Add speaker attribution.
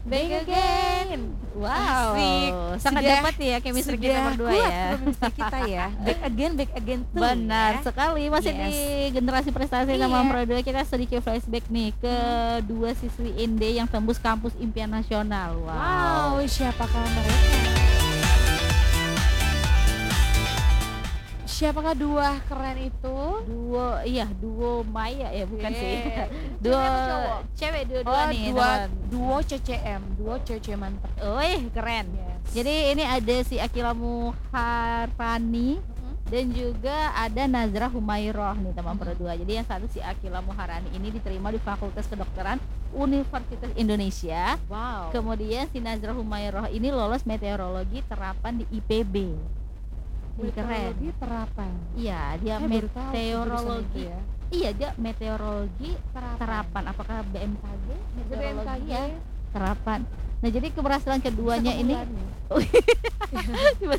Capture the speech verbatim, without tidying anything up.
Speaker 1: Back Again. Wow,
Speaker 2: Asik.
Speaker 1: sangat
Speaker 2: Sudah-
Speaker 1: dapat ya chemistry
Speaker 2: sudah
Speaker 1: kita berdua
Speaker 2: kuat
Speaker 1: ya.
Speaker 2: chemistry kita ya. Back Again, Back Again tuh.
Speaker 1: Benar
Speaker 2: ya.
Speaker 1: sekali, masih
Speaker 2: Yes.
Speaker 1: di generasi prestasi
Speaker 2: Iya.
Speaker 1: sama Pro dua kita sedikit flashback nih ke dua siswi Inde yang tembus kampus impian nasional. Wow.
Speaker 2: Wow, siapakah mereka? Siapakah dua keren itu?
Speaker 1: Duo, iya duo Maya ya bukan sih.
Speaker 2: Yeah.
Speaker 1: Duo
Speaker 2: Cewek apa cowok?
Speaker 1: cewek dua-dua
Speaker 2: Oh,
Speaker 1: nih
Speaker 2: dua
Speaker 1: teman.
Speaker 2: duo C C M, duo cewek mantep.
Speaker 1: Wih keren.
Speaker 2: Yes.
Speaker 1: Jadi ini ada si Akila Muharani
Speaker 2: Mhm.
Speaker 1: dan juga ada Nazrah Humairoh nih teman
Speaker 2: Hmm.
Speaker 1: Pro dua. Jadi yang satu si Akila Muharani ini diterima di Fakultas Kedokteran Universitas Indonesia.
Speaker 2: Wow.
Speaker 1: Kemudian si Nazrah Humairoh ini lolos meteorologi terapan di I P B. Wih, keren.
Speaker 2: Meteorologi terapan.
Speaker 1: Iya, dia
Speaker 2: Saya baru tahu
Speaker 1: meteorologi.
Speaker 2: jurusan itu ya.
Speaker 1: Iya, dia meteorologi
Speaker 2: Terapan.
Speaker 1: terapan. Apakah B M K G?
Speaker 2: B M K
Speaker 1: Meteorologi
Speaker 2: G.
Speaker 1: ya, terapan. Nah, jadi keberhasilan keduanya
Speaker 2: Bisa
Speaker 1: ini
Speaker 2: kebulannya.